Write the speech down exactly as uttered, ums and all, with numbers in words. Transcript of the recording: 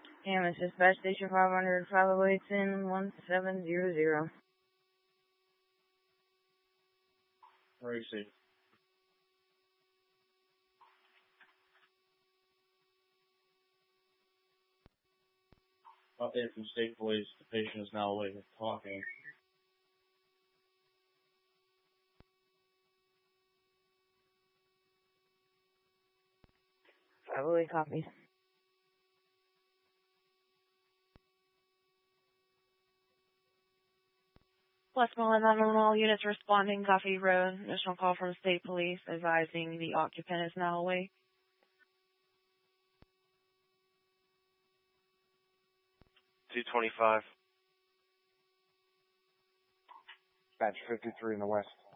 Hammond, dispatch station five hundred, five oh eight, one seven zero zero. Racy. Update from State Police. The patient is now awake and talking. five oh eight copies. Westmoreland on all units responding, Coffee Road. Additional call from State Police advising the occupant is now awake. two twenty-five. Batch fifty-three in the west.